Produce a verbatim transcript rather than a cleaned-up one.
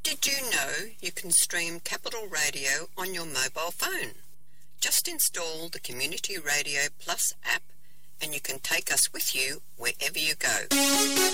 Did you know you can stream Capital Radio on your mobile phone? Just install the Community Radio Plus app and you can take us with you wherever you go.